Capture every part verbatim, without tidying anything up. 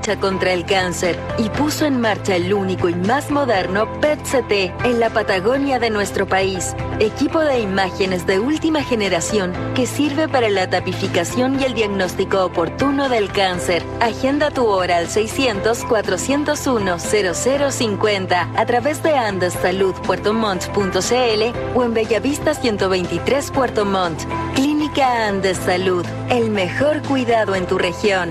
lucha contra el cáncer y puso en marcha el único y más moderno P E T C T en la Patagonia de nuestro país. Equipo de imágenes de última generación que sirve para la tipificación y el diagnóstico oportuno del cáncer. Agenda tu hora al seiscientos, cuatrocientos uno, cero cero cincuenta a través de andes salud puerto montt punto c l o en Bellavista ciento veintitrés Puerto Montt. Clínica Andes Salud, el mejor cuidado en tu región.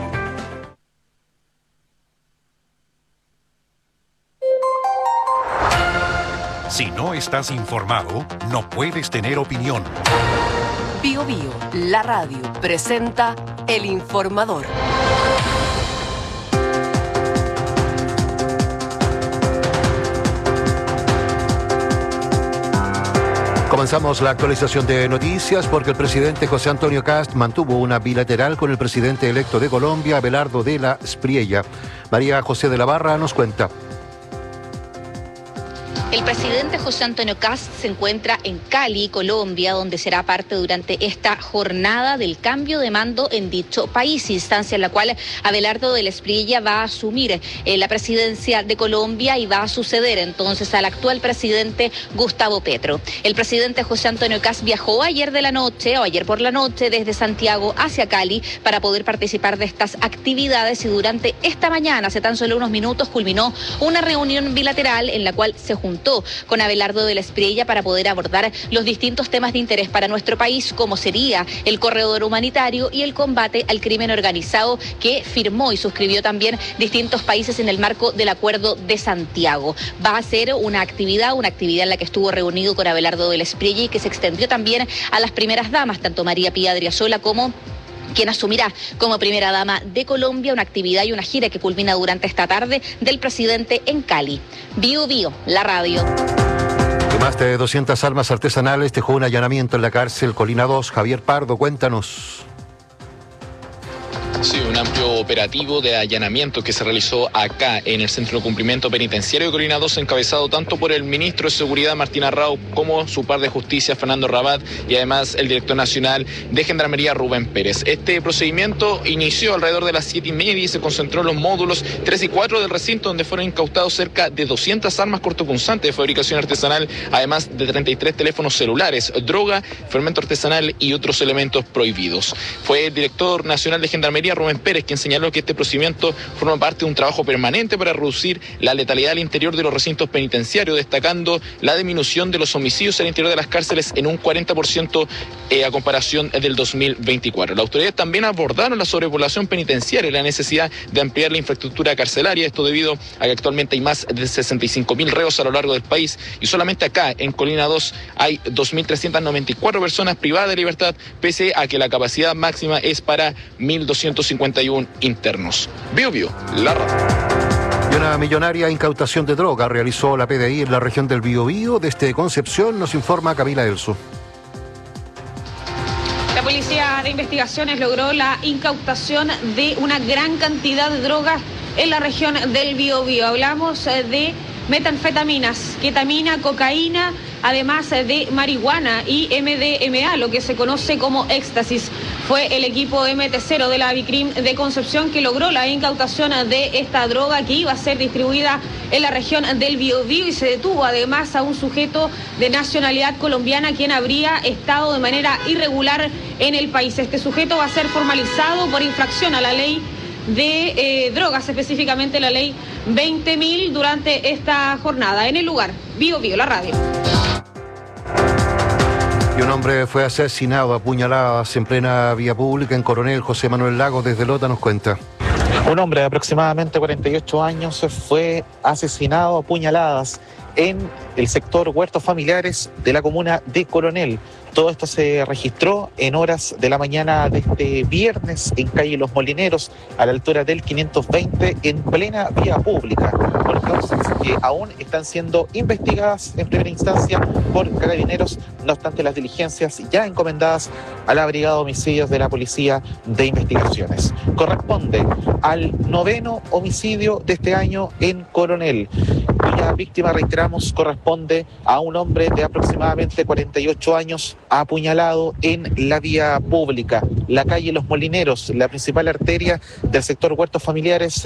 Si no estás informado, no puedes tener opinión. Bio Bio, la radio, presenta El Informador. Comenzamos la actualización de noticias porque el presidente José Antonio Kast mantuvo una bilateral con el presidente electo de Colombia, Abelardo de la Espriella. María José de la Barra nos cuenta. El presidente José Antonio Kast se encuentra en Cali, Colombia, donde será parte durante esta jornada del cambio de mando en dicho país, instancia en la cual Abelardo de la Espriella va a asumir eh, la presidencia de Colombia y va a suceder entonces al actual presidente Gustavo Petro. El presidente José Antonio Kast viajó ayer de la noche o ayer por la noche desde Santiago hacia Cali para poder participar de estas actividades y durante esta mañana, hace tan solo unos minutos, culminó una reunión bilateral en la cual se juntó con Abelardo de la Espriella para poder abordar los distintos temas de interés para nuestro país, como sería el corredor humanitario y el combate al crimen organizado que firmó y suscribió también distintos países en el marco del Acuerdo de Santiago. Va a ser una actividad, una actividad en la que estuvo reunido con Abelardo de la Espriella y que se extendió también a las primeras damas, tanto María Pía Adriasola como quien asumirá como primera dama de Colombia, una actividad y una gira que culmina durante esta tarde del presidente en Cali. Bio Bio, la radio. Y más de doscientas armas artesanales dejó un allanamiento en la cárcel Colina dos. Javier Pardo, cuéntanos. Sí, un amplio operativo de allanamiento que se realizó acá en el Centro de Cumplimiento Penitenciario de Colina dos, encabezado tanto por el ministro de Seguridad Martín Arrau como su par de Justicia Fernando Rabat y además el director nacional de Gendarmería Rubén Pérez. Este procedimiento inició alrededor de las siete y media y se concentró en los módulos tres y cuatro del recinto, donde fueron incautados cerca de doscientas armas cortopunzantes de fabricación artesanal, además de treinta y tres teléfonos celulares, droga, fermento artesanal y otros elementos prohibidos. Fue el director nacional de Gendarmería Rubén Pérez quien señaló que este procedimiento forma parte de un trabajo permanente para reducir la letalidad al interior de los recintos penitenciarios, destacando la disminución de los homicidios al interior de las cárceles en un cuarenta por ciento eh, a comparación del dos mil veinticuatro. Las autoridades también abordaron la sobrepoblación penitenciaria y la necesidad de ampliar la infraestructura carcelaria, esto debido a que actualmente hay más de sesenta y cinco mil reos a lo largo del país y solamente acá en Colina dos hay dos mil trescientas noventa y cuatro personas privadas de libertad, pese a que la capacidad máxima es para mil doscientos cincuenta y uno internos. Bio Bio, la radio. Y una millonaria incautación de droga realizó la P D I en la región del Biobío. Desde Concepción nos informa Camila Elso. La Policía de Investigaciones logró la incautación de una gran cantidad de drogas en la región del Biobío. Hablamos de metanfetaminas, ketamina, cocaína, además de marihuana y M D M A, lo que se conoce como éxtasis. Fue el equipo M T cero de la Bicrim de Concepción que logró la incautación de esta droga que iba a ser distribuida en la región del Biobío y se detuvo además a un sujeto de nacionalidad colombiana quien habría estado de manera irregular en el país. Este sujeto va a ser formalizado por infracción a la ley de eh, drogas, específicamente la ley veinte mil durante esta jornada. En el lugar, Bio Bio, la radio. Y un hombre fue asesinado a puñaladas en plena vía pública en Coronel. José Manuel Lagos desde Lota nos cuenta. Un hombre de aproximadamente cuarenta y ocho años fue asesinado a puñaladas en el sector Huertos Familiares de la comuna de Coronel. Todo esto se registró en horas de la mañana de este viernes en calle Los Molineros, a la altura del quinientos veinte, en plena vía pública, por causas que aún están siendo investigadas en primera instancia por carabineros, no obstante las diligencias ya encomendadas a la Brigada de Homicidios de la Policía de Investigaciones. Corresponde al noveno homicidio de este año en Coronel, cuya víctima, reiteramos, corresponde a un hombre de aproximadamente cuarenta y ocho años, apuñalado en la vía pública, la calle Los Molineros, la principal arteria del sector Huertos Familiares